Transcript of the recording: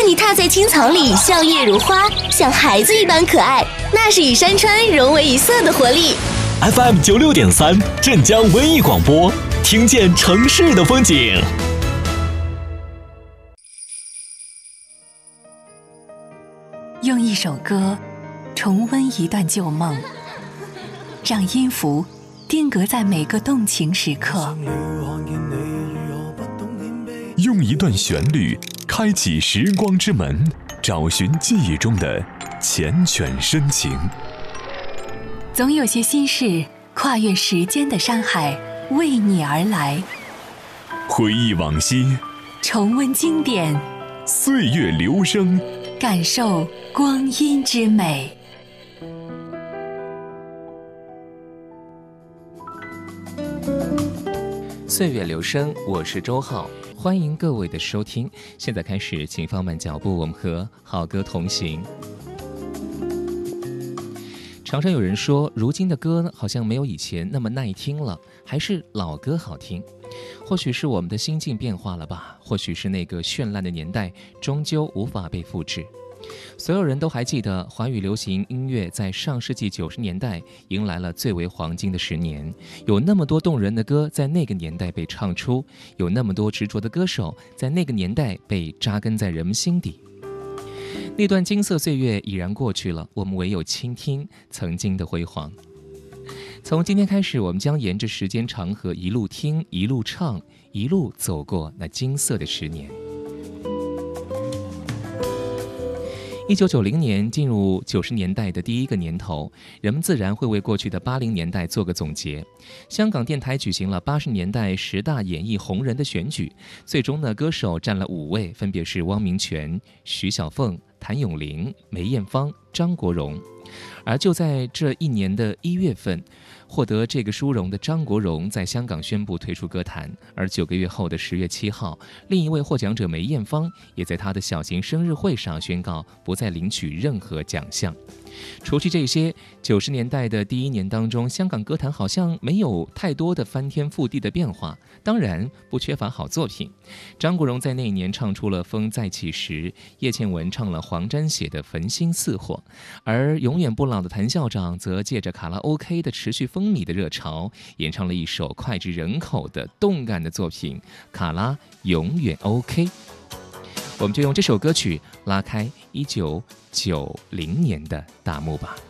你踏在青草里，笑靥如花，像孩子一般可爱，那是与山川融为一色的活力。 FM96.3镇江文艺广播，听见城市的风景。 用一首歌重温一段旧梦，让音符定格在每个动情时刻。 用一段旋律开启时光之门，找寻记忆中的缱绻深情。 总有些心事跨越时间的山海，为你而来。 回忆往昔， 重温经典， 岁月流声， 感受光阴之美。 岁月流声，我是周浩，欢迎各位的收听。现在开始，请放慢脚步，我们和好歌同行。常常有人说，如今的歌好像没有以前那么耐听了，还是老歌好听。或许是我们的心境变化了吧，或许是那个绚烂的年代终究无法被复制。所有人都还记得华语流行音乐在上世纪90年代迎来了最为黄金的10年，有那么多动人的歌在那个年代被唱出，有那么多执着的歌手在那个年代被扎根在人们心底。那段金色岁月已然过去了，我们唯有倾听曾经的辉煌。从今天开始，我们将沿着时间长河一路听，一路唱，一路走过那金色的10年。1990年进入90年代的第一个年头，人们自然会为过去的80年代做个总结。香港电台举行了80年代10大演艺红人的选举，最终呢，歌手占了5位，分别是汪明荃、徐小凤、谭咏麟、梅艳芳、张国荣。而就在这一年的1月份，获得这个殊荣的张国荣在香港宣布退出歌坛，而9个月后的10月7号，另一位获奖者梅艳芳也在她的小型生日会上宣告不再领取任何奖项。除去这些，90年代的第1年当中，香港歌坛好像没有太多的翻天覆地的变化，当然不缺乏好作品。张国荣在那一年唱出了《风再起时》，叶倩文唱了黄沾写的《焚心似火》，而永远不老的谭校长则借着卡拉 OK 的持续风靡的热潮，演唱了一首脍炙人口的动感的作品《卡拉永远 OK》。我们就用这首歌曲拉开1990年的大幕吧。